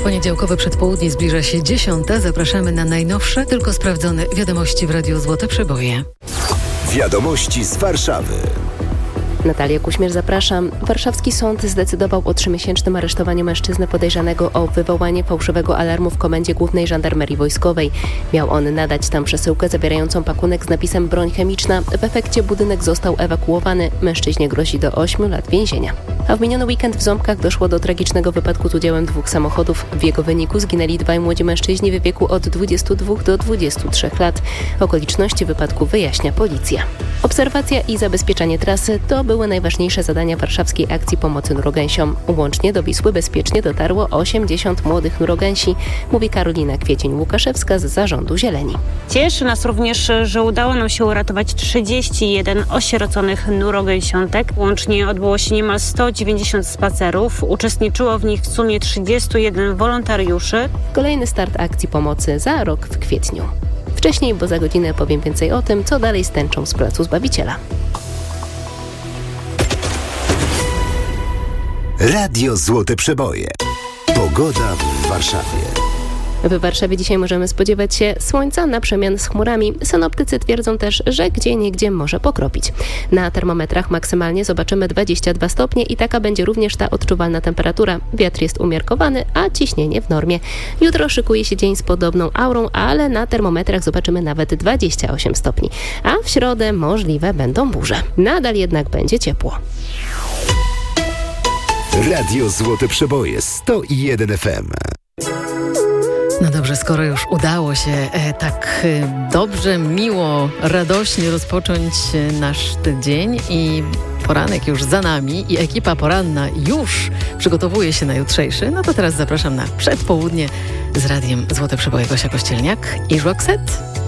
Poniedziałkowe przedpołudnie zbliża się 10. Zapraszamy na najnowsze, tylko sprawdzone wiadomości w Radiu Złote Przeboje. Wiadomości z Warszawy. Natalia Kuśmierz, zapraszam. Warszawski sąd zdecydował o 3-miesięcznym aresztowaniu mężczyzny podejrzanego o wywołanie fałszywego alarmu w Komendzie Głównej Żandarmerii Wojskowej. Miał on nadać tam przesyłkę zawierającą pakunek z napisem broń chemiczna. W efekcie budynek został ewakuowany. Mężczyźnie grozi do 8 lat więzienia. A w miniony weekend w Ząbkach doszło do tragicznego wypadku z udziałem 2 samochodów. W jego wyniku zginęli 2 młodzi mężczyźni w wieku od 22 do 23 lat. Okoliczności wypadku wyjaśnia policja. Obserwacja i zabezpieczanie trasy to były najważniejsze zadania warszawskiej akcji pomocy nurogęsiom. Łącznie do Wisły bezpiecznie dotarło 80 młodych nurogęsi, mówi Karolina Kwiecień-Łukaszewska z Zarządu Zieleni. Cieszy nas również, że udało nam się uratować 31 osieroconych nurogęsiątek. Łącznie odbyło się niemal 190 spacerów. Uczestniczyło w nich w sumie 31 wolontariuszy. Kolejny start akcji pomocy za rok w kwietniu. Wcześniej, bo za godzinę powiem więcej o tym, co dalej z tęczą z Placu Zbawiciela. Radio Złote Przeboje. Pogoda w Warszawie. W Warszawie dzisiaj możemy spodziewać się słońca na przemian z chmurami. Synoptycy twierdzą też, że gdzieniegdzie może pokropić. Na termometrach maksymalnie zobaczymy 22 stopnie i taka będzie również ta odczuwalna temperatura. Wiatr jest umiarkowany, a ciśnienie w normie. Jutro szykuje się dzień z podobną aurą, ale na termometrach zobaczymy nawet 28 stopni. A w środę możliwe będą burze. Nadal jednak będzie ciepło. Radio Złote Przeboje 101 FM. No dobrze, skoro już udało się tak dobrze, miło, radośnie rozpocząć nasz dzień i poranek już za nami i ekipa poranna już przygotowuje się na jutrzejszy, no to teraz zapraszam na przedpołudnie z Radiem Złote Przeboje. Gosia Kościelniak i Roxette.